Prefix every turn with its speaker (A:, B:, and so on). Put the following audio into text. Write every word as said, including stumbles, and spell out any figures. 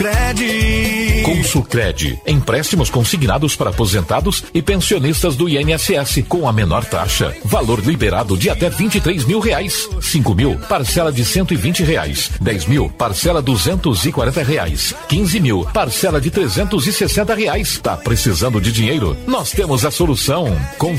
A: Sulcred.
B: Com Sulcred, empréstimos consignados para aposentados e pensionistas do I N S S com a menor taxa. Valor liberado de até vinte e três mil reais. cinco mil, parcela de cento e vinte reais. dez mil, parcela duzentos e quarenta reais. quinze mil, parcela de trezentos e sessenta reais. Tá precisando de dinheiro? Nós temos a solução. Com